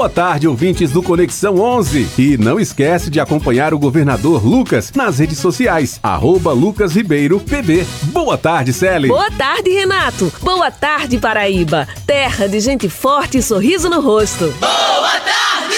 Boa tarde, ouvintes do Conexão 11. E não esquece de acompanhar o governador Lucas nas redes sociais, @LucasRibeiroPB. Boa tarde, Celi. Boa tarde, Renato. Boa tarde, Paraíba. Terra de gente forte e sorriso no rosto. Boa tarde!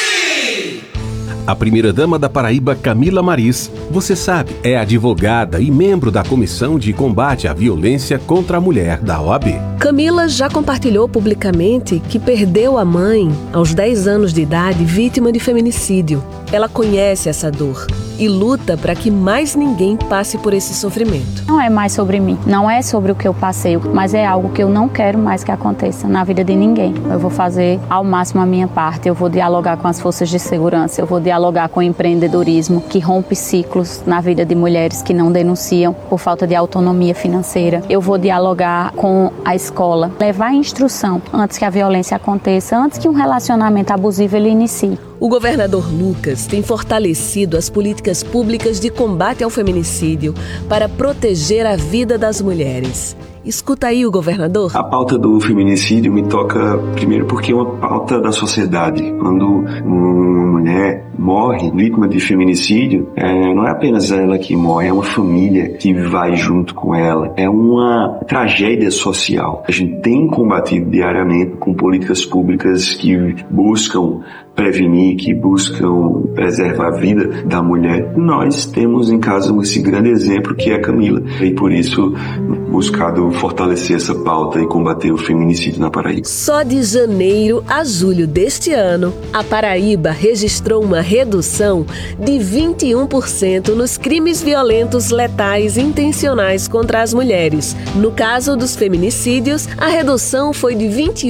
A primeira-dama da Paraíba, Camila Maris, você sabe, é advogada e membro da Comissão de Combate à Violência contra a Mulher da OAB. Camila já compartilhou publicamente que perdeu a mãe aos 10 anos de idade, vítima de feminicídio. Ela conhece essa dor e luta para que mais ninguém passe por esse sofrimento. Não é mais sobre mim, não é sobre o que eu passei, mas é algo que eu não quero mais que aconteça na vida de ninguém. Eu vou fazer ao máximo a minha parte, eu vou dialogar com as forças de segurança, eu vou dialogar com o empreendedorismo que rompe ciclos na vida de mulheres que não denunciam por falta de autonomia financeira. Eu vou dialogar com a escola, levar a instrução antes que a violência aconteça, antes que um relacionamento abusivo ele inicie. O governador Lucas tem fortalecido as políticas públicas de combate ao feminicídio para proteger a vida das mulheres. Escuta aí o governador. A pauta do feminicídio me toca primeiro porque é uma pauta da sociedade. Quando uma mulher morre vítima de feminicídio, não é apenas ela que morre, é uma família que vai junto com ela. É uma tragédia social. A gente tem combatido diariamente com políticas públicas que buscam prevenir, que buscam preservar a vida da mulher. Nós temos em casa esse grande exemplo que é a Camila. E por isso, buscado fortalecer essa pauta e combater o feminicídio na Paraíba. Só de janeiro a julho deste ano, a Paraíba registrou uma redução de 21% nos crimes violentos letais intencionais contra as mulheres. No caso dos feminicídios, a redução foi de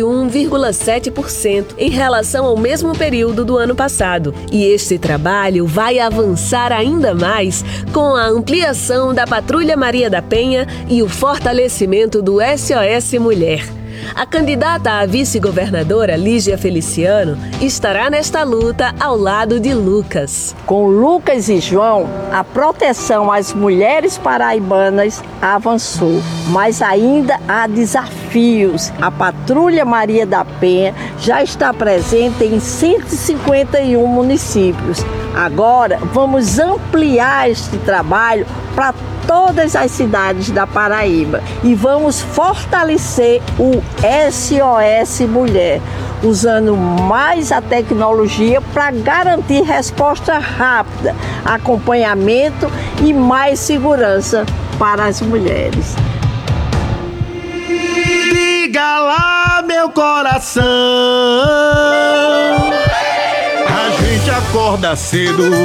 21,7% em relação ao mesmo período do ano passado. E este trabalho vai avançar ainda mais com a ampliação da Patrulha Maria da Penha e o fortalecimento do SOS Mulher. A candidata a vice-governadora, Lígia Feliciano, estará nesta luta ao lado de Lucas. Com Lucas e João, a proteção às mulheres paraibanas avançou, mas ainda há desafios. A Patrulha Maria da Penha já está presente em 151 municípios. Agora, vamos ampliar este trabalho para todas as cidades da Paraíba e vamos fortalecer o SOS Mulher, usando mais a tecnologia para garantir resposta rápida, acompanhamento e mais segurança para as mulheres. Liga lá, meu coração, a gente acorda cedo